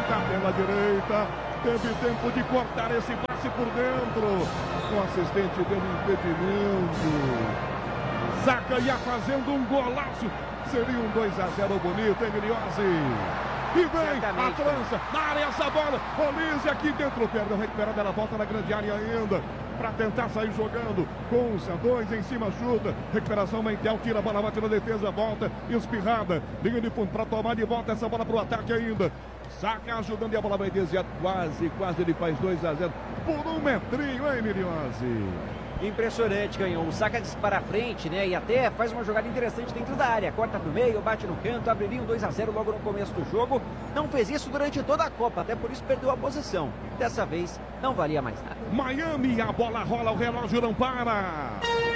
tentar pela direita. Teve tempo de cortar esse passe por dentro. O assistente deu impedimento. Zaca ia fazendo um golaço. Seria um 2-0 bonito, hein, Miliose? E vem a França, na área essa bola. Olise aqui dentro, perdeu, recuperada, ela volta na grande área ainda. Para tentar sair jogando. Concha, 2 em cima, chuta. Recuperação Mentel, tira a bola, bate na defesa, volta. Espirrada, linha de fundo para tomar de volta essa bola para o ataque ainda. Saca ajudando e a bola vai desviar. Quase ele faz 2-0. Por um metrinho, hein, Miliose? Impressionante, Canhão. O Saca dispara à frente, né? E até faz uma jogada interessante dentro da área. Corta pro meio, bate no canto, abriria um 2-0 logo no começo do jogo. Não fez isso durante toda a Copa, até por isso perdeu a posição. Dessa vez, não valia mais nada. Miami, a bola rola, o relógio não para.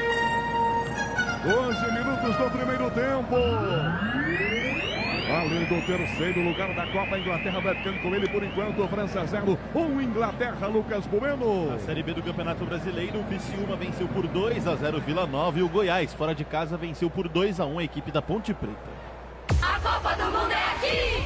12 minutos do primeiro tempo. Valendo o terceiro lugar da Copa, Inglaterra vai ficando com ele por enquanto. França 0, 1 Inglaterra, Lucas Bueno. Na Série B do Campeonato Brasileiro, o Criciúma venceu por 2-0 Vila Nova e o Goiás, fora de casa, venceu por 2-1 a equipe da Ponte Preta. A Copa do Mundo é aqui!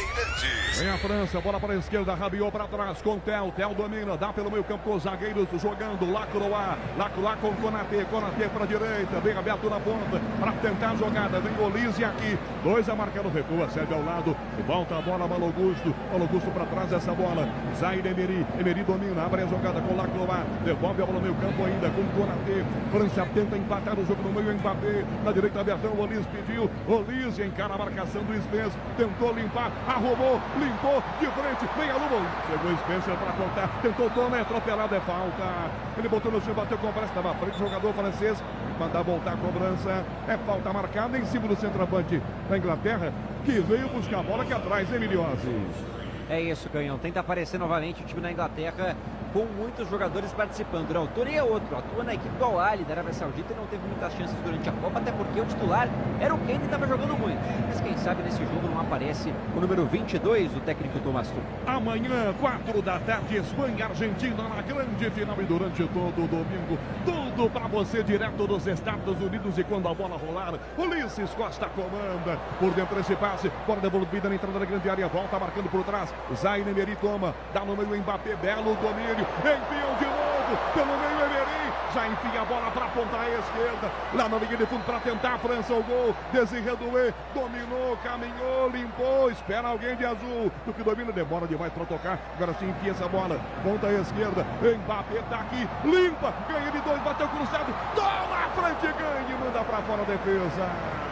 Vem a França, bola para a esquerda, Rabiot para trás com Tel domina, dá pelo meio campo com os zagueiros jogando, Lacroix com Konaté para a direita, bem aberto na ponta, para tentar a jogada, vem Olise aqui, 2 a marcar o recua, cede ao lado, e volta a bola, Malo Augusto para trás essa bola, Zaire Emery domina, abre a jogada com Lacroix, devolve a bola no meio campo ainda com Konaté, França tenta empatar o jogo no meio, Mbappé, na direita abertão, Olise pediu, Olise encara a marcação do Spence, tentou limpar, arrumou, limpou, de frente, vem a Luba, chegou Spencer para cortar, tentou Dona, é atropelado, é falta, ele botou no chão, bateu com o braço, estava à frente, jogador francês, mandar voltar a cobrança, é falta marcada em cima do centroavante da Inglaterra, que veio buscar a bola aqui atrás, hein, Miliose? É isso, Canhão, tenta aparecer novamente o time da Inglaterra, com muitos jogadores participando. O Touré é outro, atua na equipe do Al-Ahly da Arábia Saudita e não teve muitas chances durante a Copa, até porque o titular era o Kane e estava jogando muito. Mas quem sabe nesse jogo não aparece o número 22, o técnico Thomas Tuchel. Amanhã, 4 da tarde, Espanha e Argentina na grande final e durante todo o domingo. Tudo para você direto dos Estados Unidos e quando a bola rolar, Ulisses Costa comanda. Por dentro esse passe, bola devolvida na entrada da grande área, volta marcando por trás. Zaire Emery toma, dá no meio Mbappé, belo domínio. Enfiam de novo, pelo meio Emery, já enfia a bola para a ponta esquerda, lá na linha de fundo para tentar a França o gol, Desiré Doué, dominou, caminhou, limpou, espera alguém de azul, do que domina, demora demais para tocar, agora sim enfia essa bola, ponta esquerda, Mbappé tá aqui, limpa, ganha de 2, bateu cruzado, toma a frente, ganha e manda para fora a defesa.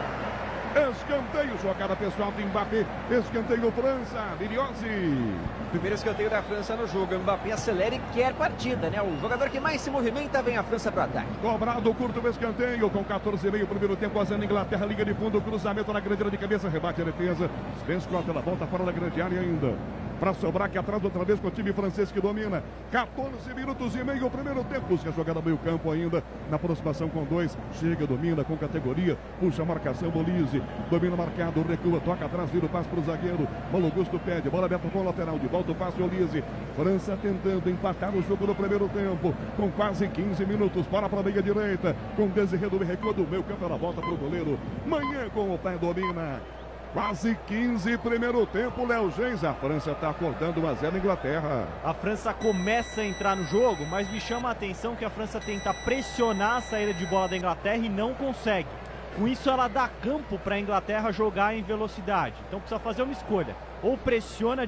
Escanteio, jogada pessoal de Mbappé, escanteio França, Miliose. Primeiro escanteio da França no jogo, Mbappé acelera e quer partida, né? O jogador que mais se movimenta, vem a França para o ataque. Cobrado, curto o escanteio, com 14,5 primeiro tempo, fazendo Inglaterra, liga de fundo, cruzamento na grande área de cabeça, rebate a defesa, Spence corta, ela volta fora da grande área ainda. Para sobrar aqui atrás outra vez com o time francês que domina. 14 minutos e meio o primeiro tempo. Busca a jogada meio campo ainda. Na aproximação com 2. Chega, domina com categoria. Puxa a marcação, Olise. Domina marcado, recua, toca atrás, vira o passe para o zagueiro. Malo Augusto pede. Bola aberta com o lateral. De volta o passe, Olise. França tentando empatar o jogo no primeiro tempo. Com quase 15 minutos. Para a meia direita. Com Desiré do recua do meio campo. Ela volta para o goleiro. Manhã com o pé domina. Quase 15 primeiro tempo, Léo Gens. A França está acordando 1-0 na Inglaterra. A França começa a entrar no jogo, mas me chama a atenção que a França tenta pressionar a saída de bola da Inglaterra e não consegue. Com isso ela dá campo para a Inglaterra jogar em velocidade. Então precisa fazer uma escolha. Ou pressiona